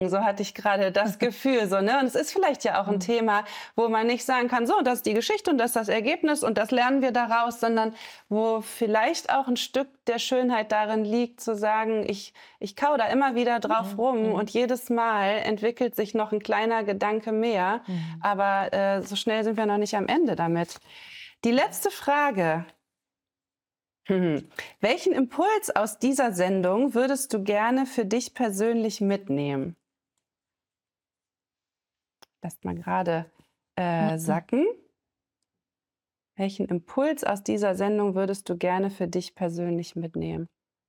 So hatte ich gerade das Gefühl, so, ne? Und es ist vielleicht ja auch ein Thema, wo man nicht sagen kann, so, das ist die Geschichte und das ist das Ergebnis und das lernen wir daraus, sondern wo vielleicht auch ein Stück der Schönheit darin liegt, zu sagen, ich kau da immer wieder drauf rum und jedes Mal entwickelt sich noch ein kleiner Gedanke mehr. Aber so schnell sind wir noch nicht am Ende damit. Die letzte Frage. Welchen Impuls aus dieser Sendung würdest du gerne für dich persönlich mitnehmen? Lasst mal gerade sacken. Welchen Impuls aus dieser Sendung würdest du gerne für dich persönlich mitnehmen?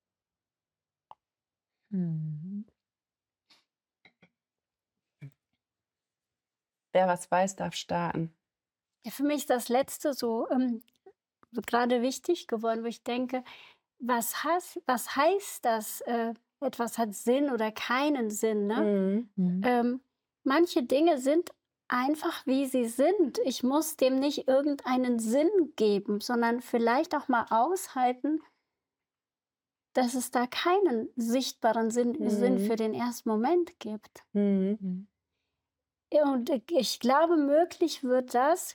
Wer was weiß, darf starten. Ja, für mich ist das Letzte so gerade wichtig geworden, wo ich denke, was heißt das, etwas hat Sinn oder keinen Sinn, ne? Manche Dinge sind einfach, wie sie sind. Ich muss dem nicht irgendeinen Sinn geben, sondern vielleicht auch mal aushalten, dass es da keinen sichtbaren Sinn für den ersten Moment gibt. Ja, und ich glaube, möglich wird das,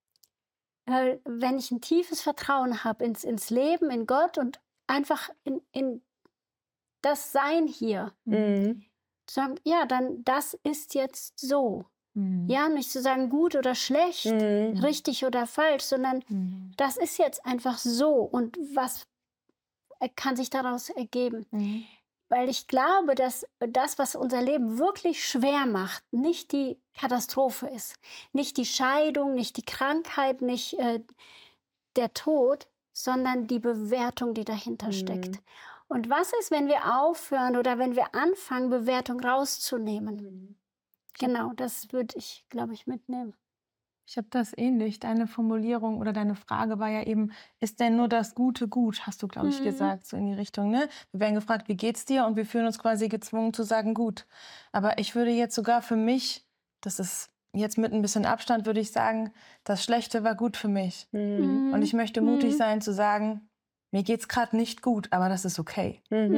wenn ich ein tiefes Vertrauen habe ins Leben, in Gott und einfach in das Sein hier. Zu sagen, ja, dann das ist jetzt so. Ja, nicht zu sagen gut oder schlecht, richtig oder falsch, sondern das ist jetzt einfach so und was kann sich daraus ergeben. Weil ich glaube, dass das, was unser Leben wirklich schwer macht, nicht die Katastrophe ist, nicht die Scheidung, nicht die Krankheit, nicht der Tod, sondern die Bewertung, die dahinter steckt. Und was ist, wenn wir aufhören oder wenn wir anfangen, Bewertung rauszunehmen? Genau, das würde ich, glaube ich, mitnehmen. Ich habe das ähnlich. Deine Formulierung oder deine Frage war ja eben, ist denn nur das Gute gut, hast du, glaube ich, gesagt, so in die Richtung, ne? Wir werden gefragt, wie geht's dir? Und wir fühlen uns quasi gezwungen zu sagen, gut. Aber ich würde jetzt sogar für mich, das ist jetzt mit ein bisschen Abstand, würde ich sagen, das Schlechte war gut für mich. Und ich möchte mutig sein zu sagen, mir geht's gerade nicht gut, aber das ist okay.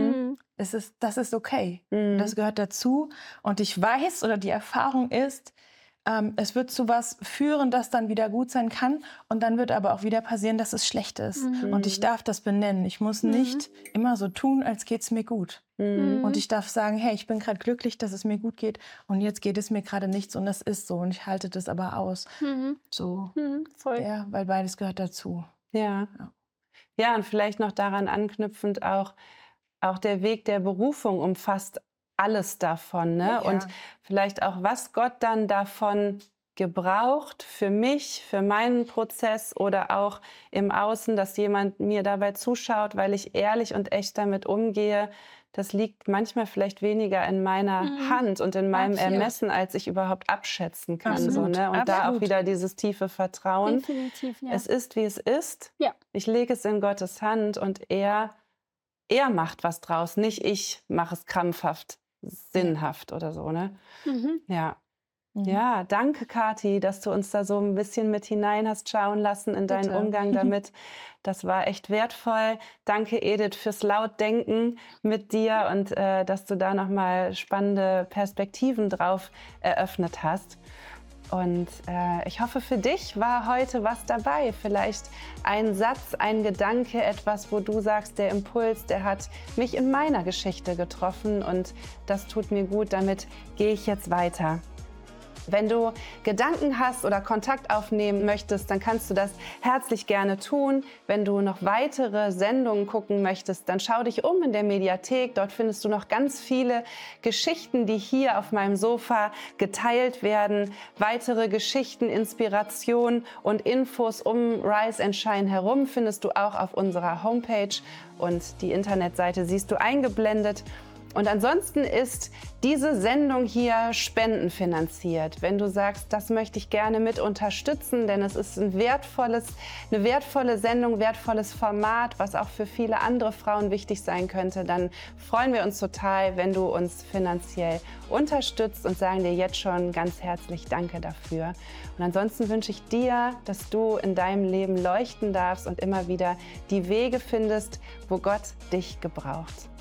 Das ist okay. Und das gehört dazu. Und ich weiß, oder die Erfahrung ist, es wird zu was führen, das dann wieder gut sein kann. Und dann wird aber auch wieder passieren, dass es schlecht ist. Und ich darf das benennen. Ich muss nicht immer so tun, als geht's mir gut. Und ich darf sagen, hey, ich bin gerade glücklich, dass es mir gut geht. Und jetzt geht es mir gerade nicht so. Und das ist so. Und ich halte das aber aus. So. Voll. Ja, weil beides gehört dazu. Ja. Ja, und vielleicht noch daran anknüpfend auch der Weg der Berufung umfasst alles davon, ne? Ja. Und vielleicht auch, was Gott dann davon gebraucht für mich, für meinen Prozess oder auch im Außen, dass jemand mir dabei zuschaut, weil ich ehrlich und echt damit umgehe. Das liegt manchmal vielleicht weniger in meiner Hand und in meinem Ermessen, als ich überhaupt abschätzen kann. So, Absolut. ne? Und da auch Absolut. wieder dieses tiefe Vertrauen. Definitiv, ja. Es ist, wie es ist. Ja. Ich lege es in Gottes Hand und er macht was draus. Nicht ich mache es krampfhaft, sinnhaft oder so, ne? Ja. Ja, danke, Kathi, dass du uns da so ein bisschen mit hinein hast schauen lassen in deinen Bitte. Umgang damit. Das war echt wertvoll. Danke, Edith, fürs Lautdenken mit dir und dass du da nochmal spannende Perspektiven drauf eröffnet hast. Und ich hoffe, für dich war heute was dabei. Vielleicht ein Satz, ein Gedanke, etwas, wo du sagst, der Impuls, der hat mich in meiner Geschichte getroffen und das tut mir gut, damit gehe ich jetzt weiter. Wenn du Gedanken hast oder Kontakt aufnehmen möchtest, dann kannst du das herzlich gerne tun. Wenn du noch weitere Sendungen gucken möchtest, dann schau dich um in der Mediathek. Dort findest du noch ganz viele Geschichten, die hier auf meinem Sofa geteilt werden. Weitere Geschichten, Inspiration und Infos um Rise and Shine herum findest du auch auf unserer Homepage und die Internetseite siehst du eingeblendet. Und ansonsten ist diese Sendung hier spendenfinanziert. Wenn du sagst, das möchte ich gerne mit unterstützen, denn es ist eine wertvolle Sendung, wertvolles Format, was auch für viele andere Frauen wichtig sein könnte, dann freuen wir uns total, wenn du uns finanziell unterstützt und sagen dir jetzt schon ganz herzlich Danke dafür. Und ansonsten wünsche ich dir, dass du in deinem Leben leuchten darfst und immer wieder die Wege findest, wo Gott dich gebraucht.